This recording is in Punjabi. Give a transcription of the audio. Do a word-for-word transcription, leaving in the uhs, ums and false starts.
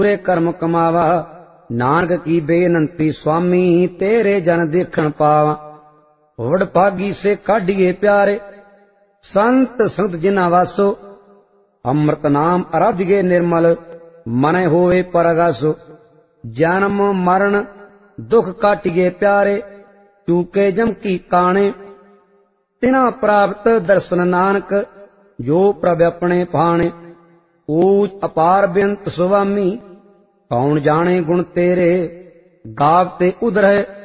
ਪੂਰੇ ਕਰਮ ਕਮਾਵਾ। ਨਾਨਕ ਕੀ ਬੇਨੰਤੀ ਸੁਆਮੀ ਤੇਰੇ ਜਨ ਦੇਖਣ ਪਾਵਾ। ਵਡ ਭਾਗੀ ਸੇ ਕਾਢੀਏ ਪਿਆਰੇ ਸੰਤ ਸੰਤ ਜਿਨਾ ਵਾਸੋ। ਅੰਮ੍ਰਿਤ ਨਾਮ ਅਰਾਧਿਏ ਨਿਰਮਲ ਮਨੈ ਹੋਵੇ ਪਰਗਾਸੋ। ਜਨਮ ਮਰਨ ਦੁਖ ਕਾਟਿਏ ਪਿਆਰੇ ਚੂਕੇ ਜਮ ਕੀ ਕਾਣੇ। ਤਿਨਾ ਪ੍ਰਾਪਤ ਦਰਸ਼ਨ ਨਾਨਕ ਜੋ ਪ੍ਰਭ ਆਪਣੇ ਭਾਣੇ। ਊਚ ਅਪਾਰ ਬੇਅੰਤ ਸੁਆਮੀ ਕੌਣ ਜਾਣੇ ਗੁਣ ਤੇਰੇ। ਗਾਵਤੇ ਉਧਰੈ